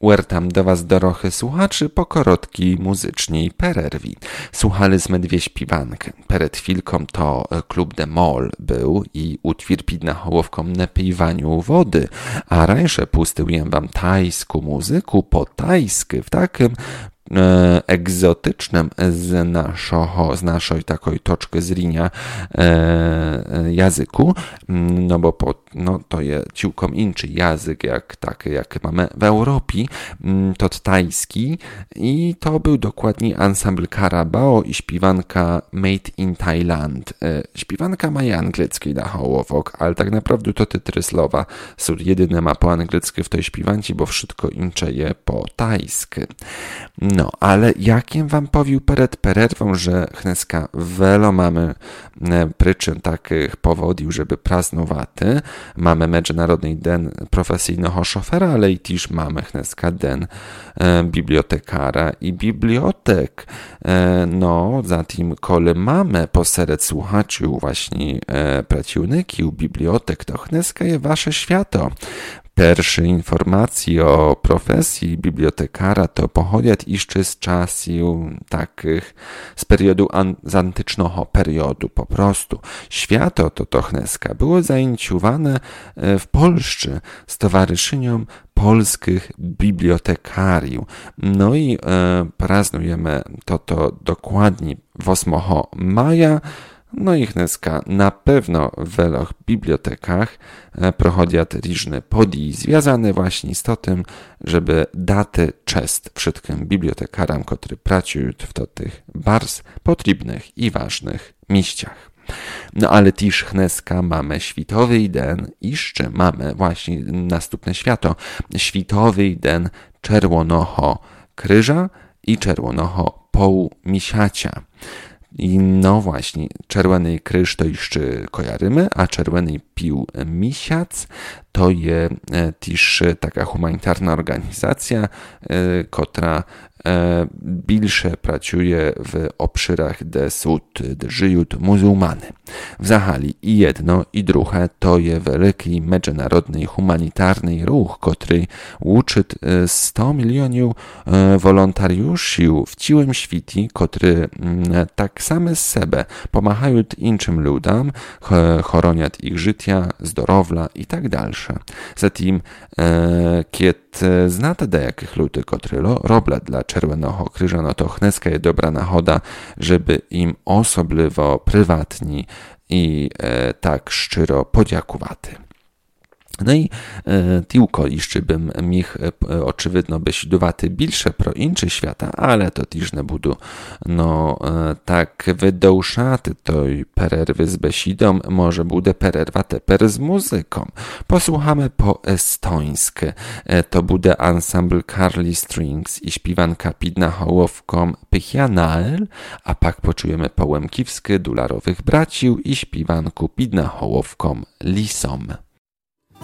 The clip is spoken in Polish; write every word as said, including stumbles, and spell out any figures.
Uertam do was dorochy słuchaczy po korotkiej muzycznej pererwi. Słuchaliśmy dwie śpiwanki. Przed chwilką to klub de Mol był i utwór pod nahołowką napijaniu wody, a rańsze pustyłem wam tajską muzyku po tajsky w takim E, egzotycznym z, naszoho, z naszej takiej toczki zrinia e, języku, no bo po, no, to jest ciłkom inny język jak taki, jak mamy w Europie, to tajski i to był dokładnie ensemble Carabao i śpiewanka Made in Thailand. E, śpiewanka ma angielski nahołowok, ale tak naprawdę to te trzy słowa są jedyne ma po angielsku w tej śpiewanci, bo wszystko incze je po tajsku. No, ale jakiem wam powił przed pererwą, że chneska welo mamy przyczyn takich powodził, żeby praznowaty. Mamy Międzynarodny Den Profesjonalnego Szofera, ale i też mamy chneska Den e, Bibliotekara i bibliotek. E, no, zatem, kole mamy poseret słuchaczy właśnie e, pracowników bibliotek, to chneska je wasze świato. Pierwsze informacje o profesji bibliotekara to pochodzą jeszcze z czasów takich, z periodu, an, z antycznego periodu po prostu. Świato to tochneska było zainicjowane w Polsce stowarzyszeniem polskich bibliotekariów. No i e, praznujemy to, to dokładnie ósmego maja. No i chneska na pewno w wielu bibliotekach prochodzą różne podii związane właśnie z tym, żeby daty czest wszystkim bibliotekarom, którzy pracują w tych bardzo potrzebnych i ważnych miejscach. No ale też chneska mamy światowy den, jeszcze mamy właśnie następne święto, światowy den Czerwonego Krzyża i Czerwonego Półmisiacia. I no właśnie, Czerwony Krzyż to jeszcze kojarzymy, a Czerwony Półmisiac to jest też taka humanitarna organizacja, która bільше pracuje w obszarach, gdzie są żyją muzułmany. W Zachali i jedno, i drugie to jest wielki międzynarodny humanitarny ruch, który łączy sto milionów wolontariuszy w całym świecie, którzy tak same z siebie pomagają innym ludziom, chronią ich życia, zdrowia i tak dalej. Zatem, kiedy znacie jakich ludzi, którzy robią dla Czerwonego Krzyża, no to chneska jest dobra nachoda, żeby im osobliwo, prywatnie i e, tak szczero podziękować. No i e, tylko jeszcze bym mógł e, oczywidno beśdować więcej pro inne świata, ale to też nie budu no e, tak wydąszaty tej pererwy z besidą, może bude pererwa teper z muzyką. Posłuchamy po estońsku. E, to bude ensemble Carly Strings i śpiewanka pod nahołowką Pychianael, a pak poczujemy po łemkiwsky Dularowych Bracił i śpiewanku pod nahołowką Lisom.